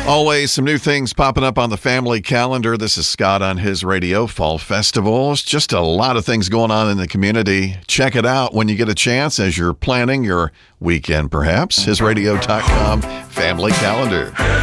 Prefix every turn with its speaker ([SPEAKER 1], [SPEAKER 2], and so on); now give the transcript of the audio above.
[SPEAKER 1] Always some new things popping up on the family calendar. This is Scott on his radio. Fall festivals, just a lot of things going on in the community. Check it out when you get a chance as you're planning your weekend, perhaps. Hisradio.com family calendar.